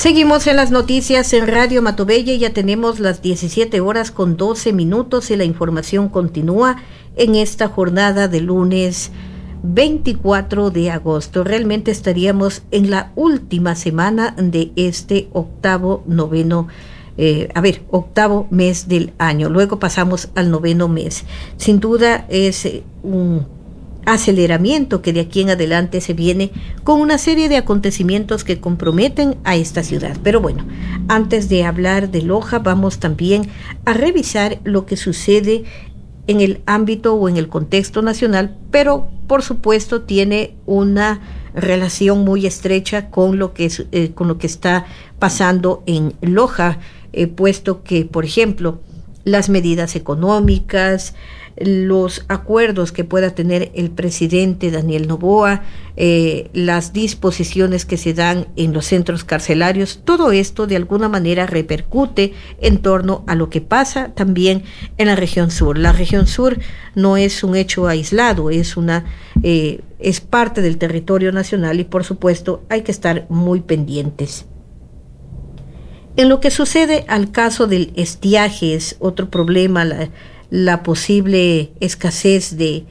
Seguimos en las noticias en Radio Matobella. Ya tenemos las 17 horas con 12 minutos y la información continúa en esta jornada de lunes 24 de agosto. Realmente estaríamos en la última semana de este octavo mes del año. Luego pasamos al noveno mes. Sin duda es un aceleramiento que de aquí en adelante se viene con una serie de acontecimientos que comprometen a esta ciudad. Pero bueno, antes de hablar de Loja, vamos también a revisar lo que sucede en el ámbito o en el contexto nacional, pero por supuesto tiene una relación muy estrecha con lo que está pasando en Loja, puesto que, por ejemplo, las medidas económicas, los acuerdos que pueda tener el presidente Daniel Noboa, las disposiciones que se dan en los centros carcelarios, todo esto de alguna manera repercute en torno a lo que pasa también en la región sur. La región sur no es un hecho aislado, es parte del territorio nacional y por supuesto hay que estar muy pendientes. En lo que sucede al caso del estiaje es otro problema, la posible escasez de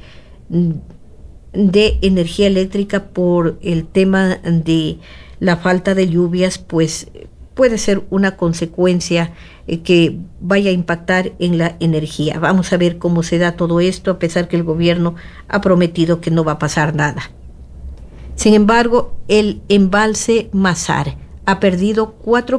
energía eléctrica por el tema de la falta de lluvias, pues puede ser una consecuencia que vaya a impactar en la energía. Vamos a ver cómo se da todo esto, a pesar que el gobierno ha prometido que no va a pasar nada. Sin embargo, el embalse Mazar ha perdido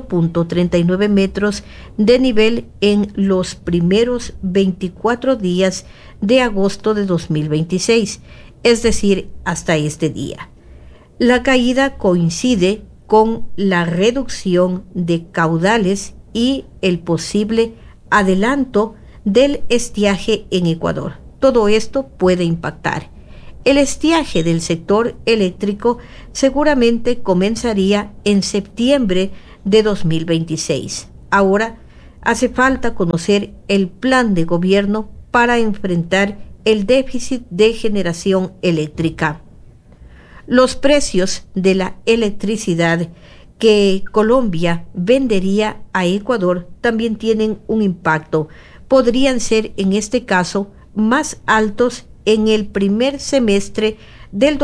4.39 metros de nivel en los primeros 24 días de agosto de 2026, es decir, hasta este día. La caída coincide con la reducción de caudales y el posible adelanto del estiaje en Ecuador. Todo esto puede impactar. El estiaje del sector eléctrico seguramente comenzaría en septiembre de 2026. Ahora hace falta conocer el plan de gobierno para enfrentar el déficit de generación eléctrica. Los precios de la electricidad que Colombia vendería a Ecuador también tienen un impacto. Podrían ser en este caso más altos en el primer semestre del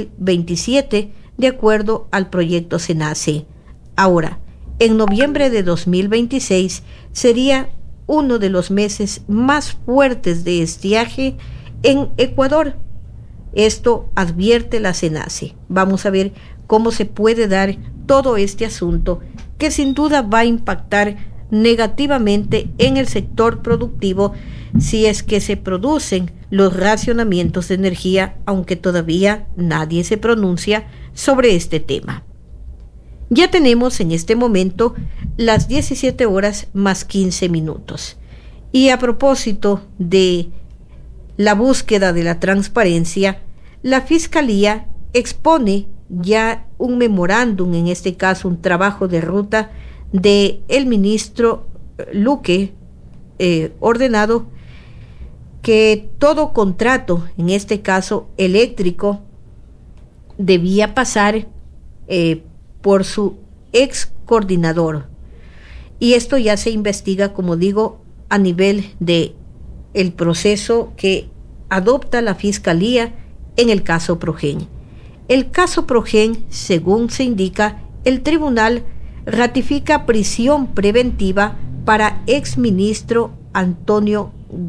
2027, de acuerdo al proyecto SENACE. Ahora, en noviembre de 2026 sería uno de los meses más fuertes de estiaje en Ecuador. Esto advierte la SENACE. Vamos a ver cómo se puede dar todo este asunto, que sin duda va a impactar negativamente en el sector productivo si es que se producen los racionamientos de energía, aunque todavía nadie se pronuncia sobre este tema. Ya tenemos en este momento las 17 horas más 15 minutos. Y a propósito de la búsqueda de la transparencia, la Fiscalía expone ya un memorándum, en este caso un trabajo de ruta de el ministro Luque, ordenado que todo contrato, en este caso eléctrico, debía pasar por su ex coordinador. Y esto ya se investiga, como digo, a nivel de el proceso que adopta la Fiscalía en el caso Progen. El caso Progen, según se indica, el tribunal ratifica prisión preventiva para exministro Antonio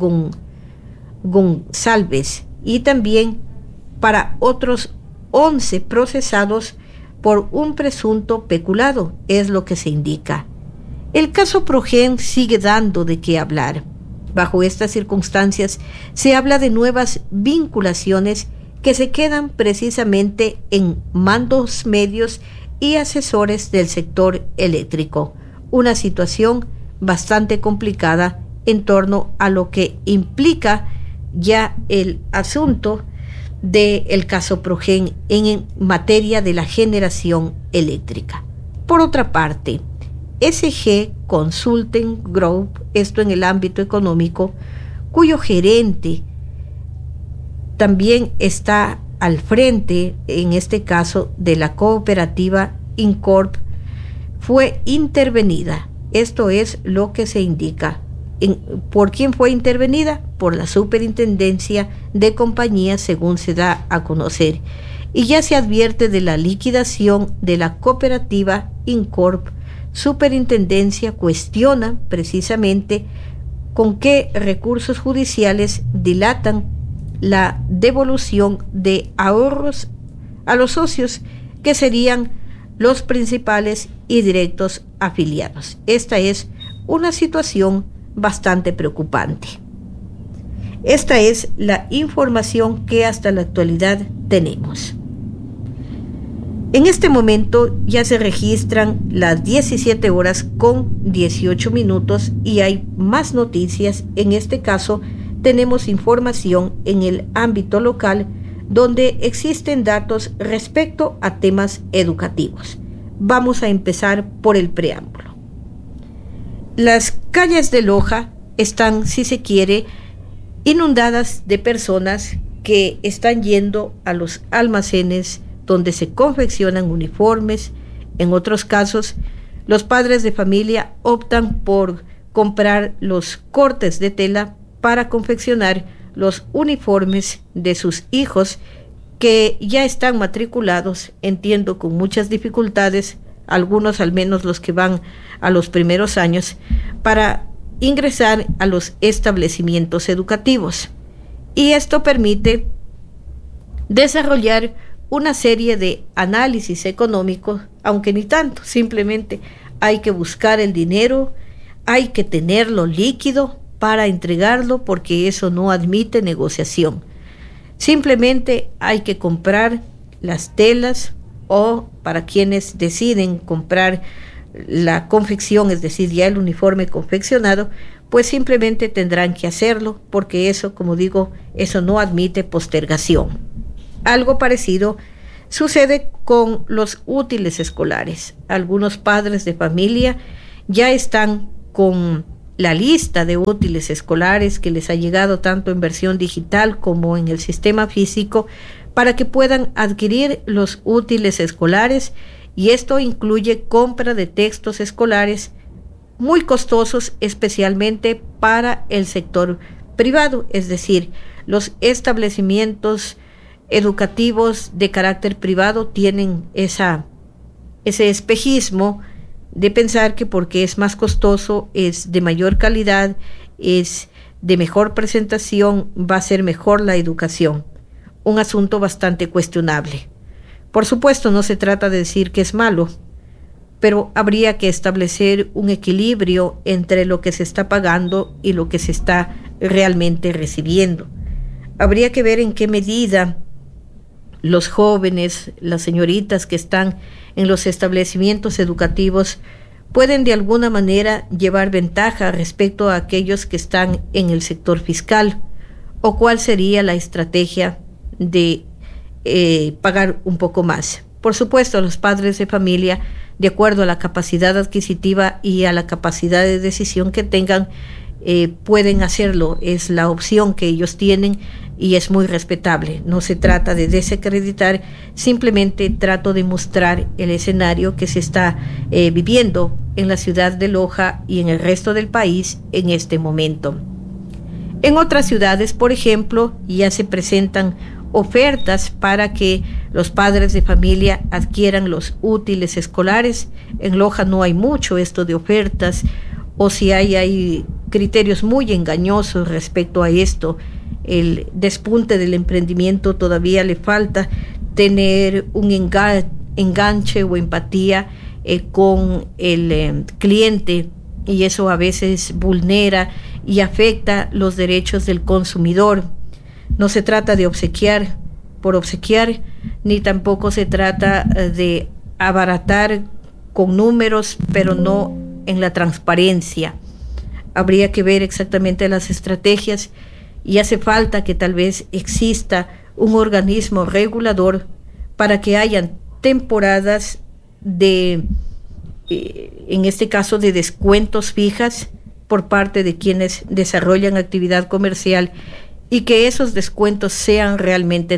González y también para otros 11 procesados por un presunto peculado, es lo que se indica. El caso Progen sigue dando de qué hablar. Bajo estas circunstancias se habla de nuevas vinculaciones que se quedan precisamente en mandos medios y asesores del sector eléctrico. Una situación bastante complicada en torno a lo que implica ya el asunto del caso Progen en materia de la generación eléctrica. Por otra parte, SG Consulting Group, esto en el ámbito económico, cuyo gerente también está al frente, en este caso, de la cooperativa Incorp, fue intervenida. Esto es lo que se indica. ¿Por quién fue intervenida? Por la Superintendencia de Compañías, según se da a conocer. Y ya se advierte de la liquidación de la cooperativa Incorp. Superintendencia cuestiona precisamente con qué recursos judiciales dilatan la devolución de ahorros a los socios, que serían los principales y directos afiliados. Esta es una situación bastante preocupante. Esta es la información que hasta la actualidad tenemos. En este momento ya se registran las 17 horas con 18 minutos y hay más noticias. En este caso tenemos información en el ámbito local donde existen datos respecto a temas educativos. Vamos a empezar por el preámbulo. Las calles de Loja están, si se quiere, inundadas de personas que están yendo a los almacenes donde se confeccionan uniformes. En otros casos, los padres de familia optan por comprar los cortes de tela para confeccionar los uniformes de sus hijos que ya están matriculados, entiendo con muchas dificultades, algunos al menos los que van a los primeros años, para ingresar a los establecimientos educativos. Y esto permite desarrollar una serie de análisis económicos, aunque ni tanto, simplemente hay que buscar el dinero, hay que tenerlo líquido para entregarlo, porque eso no admite negociación. Simplemente hay que comprar las telas, o para quienes deciden comprar la confección, es decir, ya el uniforme confeccionado, pues simplemente tendrán que hacerlo, porque eso, como digo, eso no admite postergación. Algo parecido sucede con los útiles escolares. Algunos padres de familia ya están con la lista de útiles escolares que les ha llegado tanto en versión digital como en el sistema físico, para que puedan adquirir los útiles escolares, y esto incluye compra de textos escolares muy costosos, especialmente para el sector privado, es decir, los establecimientos educativos de carácter privado tienen ese espejismo de pensar que porque es más costoso, es de mayor calidad, es de mejor presentación, va a ser mejor la educación. Un asunto bastante cuestionable. Por supuesto, no se trata de decir que es malo, pero habría que establecer un equilibrio entre lo que se está pagando y lo que se está realmente recibiendo. Habría que ver en qué medida los jóvenes, las señoritas que están en los establecimientos educativos pueden de alguna manera llevar ventaja respecto a aquellos que están en el sector fiscal, o cuál sería la estrategia de pagar un poco más. Por supuesto, los padres de familia, de acuerdo a la capacidad adquisitiva y a la capacidad de decisión que tengan, pueden hacerlo. Es la opción que ellos tienen y es muy respetable. No se trata de desacreditar, simplemente trato de mostrar el escenario que se está viviendo en la ciudad de Loja y en el resto del país en este momento. En otras ciudades, por ejemplo, ya se presentan ofertas para que los padres de familia adquieran los útiles escolares. En Loja no hay mucho esto de ofertas, o si hay criterios muy engañosos respecto a esto. El despunte del emprendimiento todavía le falta tener un enganche o empatía con el cliente, y eso a veces vulnera y afecta los derechos del consumidor. No se trata de obsequiar por obsequiar, ni tampoco se trata de abaratar con números, pero no en la transparencia. Habría que ver exactamente las estrategias, y hace falta que tal vez exista un organismo regulador para que hayan temporadas de, en este caso, de descuentos fijas por parte de quienes desarrollan actividad comercial, y que esos descuentos sean realmente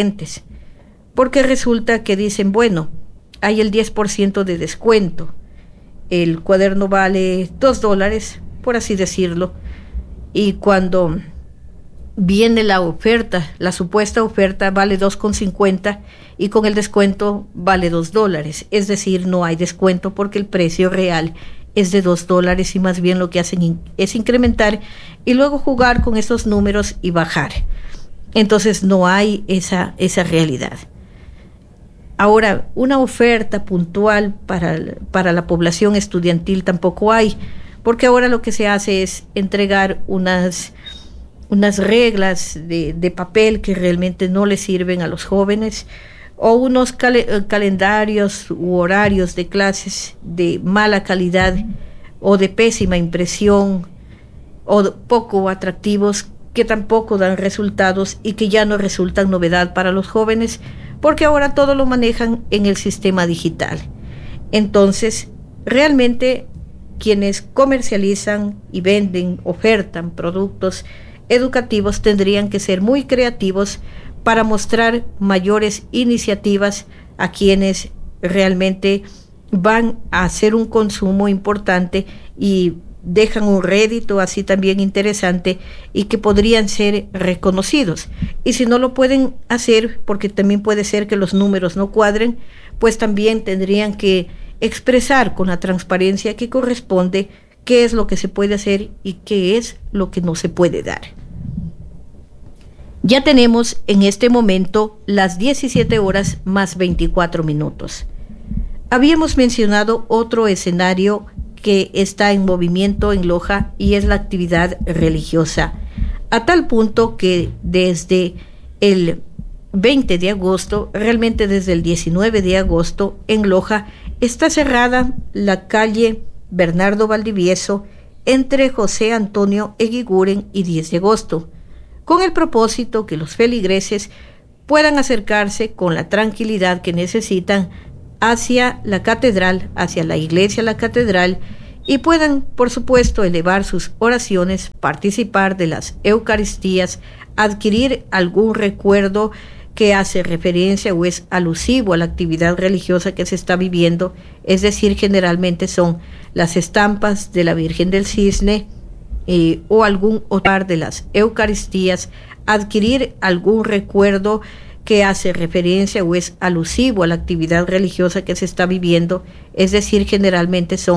transparentes. Porque resulta que dicen, bueno, hay el 10% de descuento, el cuaderno vale $2, por así decirlo, y cuando viene la oferta, la supuesta oferta vale $2,50 y con el descuento vale $2, es decir, no hay descuento porque el precio real es de $2 y más bien lo que hacen es incrementar y luego jugar con esos números y bajar. Entonces no hay esa realidad. Ahora, una oferta puntual para la población estudiantil tampoco hay, porque ahora lo que se hace es entregar unas reglas de papel que realmente no le sirven a los jóvenes, o unos calendarios u horarios de clases de mala calidad o de pésima impresión o poco atractivos que tampoco dan resultados y que ya no resultan novedad para los jóvenes porque ahora todo lo manejan en el sistema digital. Entonces, realmente quienes comercializan y venden, ofertan productos educativos tendrían que ser muy creativos para mostrar mayores iniciativas a quienes realmente van a hacer un consumo importante y dejan un rédito así también interesante y que podrían ser reconocidos. Y si no lo pueden hacer, porque también puede ser que los números no cuadren, pues también tendrían que expresar con la transparencia que corresponde qué es lo que se puede hacer y qué es lo que no se puede dar. Ya tenemos en este momento las 17 horas más 24 minutos. Habíamos mencionado otro escenario que está en movimiento en Loja y es la actividad religiosa, a tal punto que desde el 20 de agosto, realmente desde el 19 de agosto, en Loja está cerrada la calle Bernardo Valdivieso entre José Antonio Eguiguren y 10 de agosto, con el propósito que los feligreses puedan acercarse con la tranquilidad que necesitan hacia la catedral, hacia la iglesia, la catedral, y puedan, por supuesto, elevar sus oraciones, participar de las Eucaristías, adquirir algún recuerdo que hace referencia o es alusivo a la actividad religiosa que se está viviendo, es decir, generalmente son las estampas de la Virgen del Cisne, o algún otro de las Eucaristías, adquirir algún recuerdo que hace referencia o es alusivo a la actividad religiosa que se está viviendo, es decir, generalmente son